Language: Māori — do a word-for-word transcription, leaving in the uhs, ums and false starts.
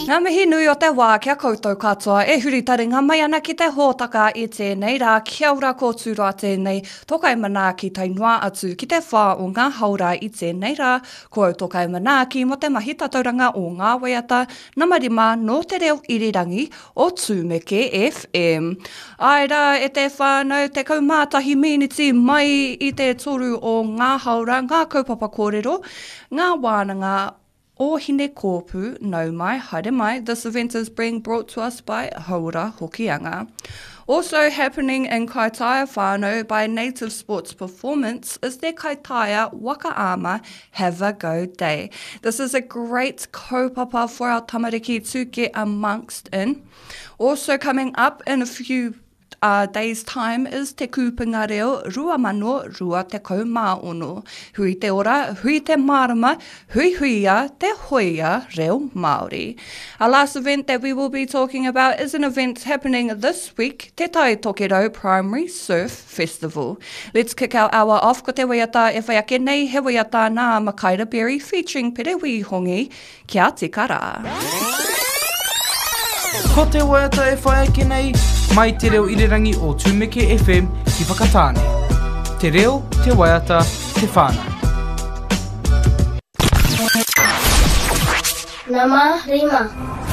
Ngā mihi nui o te wā kia koutou katoa e huri taringa mai ana ki te hōtaka i tēnei rā kia ora kōtū rā tēnei tokai manaaki tai noa atu ki te whā o ngā haura i tēnei rā ko au tokai manaaki mo te mahi tatauranga o ngā waiata namarima no te reo irirangi o Tūmeke F M. Ai rā e te whānau te kaumātahi miniti mai i te toru o ngā haura, ngā kaupapa kōrero, ngā wānanga o hine kōpū, nau mai, haere mai. This event is being brought to us by Haura Hokianga. Also happening in Kaitaia whānau by Native Sports Performance is their Kaitaia Wakaama Have a Go Day. This is a great kaupapa for our tamariki to get amongst in. Also coming up in a few Uh, days time is te kūpinga reo rua mano rua te kau māono. Hui te ora, hui te marama, hui huia te hoia reo Māori. Our last event that we will be talking about is an event happening this week, Te Tai Tokerau Primary Surf Festival. Let's kick our hour off ko te waiata e whaiake nei he waiata nā Makaira Berry featuring Perewi Hongi kia te kara. Ko te waiata e whaiake nei mai te reo irirangi o Tūmeke F M ki whakatāne. Te reo, te waiata, te whānau. Nama Rima.